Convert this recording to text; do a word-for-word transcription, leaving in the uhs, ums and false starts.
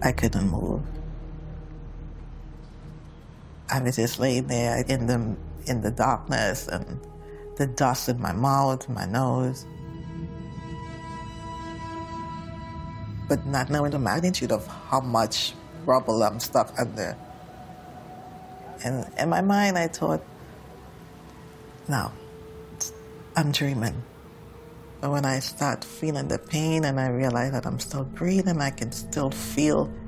I couldn't move. I was just laying there in the, in the darkness and the dust in my mouth, my nose. But not knowing the magnitude of how much rubble I'm stuck under. And in my mind, I thought, no, I'm dreaming. But when I start feeling the pain and I realize that I'm still breathing, I can still feel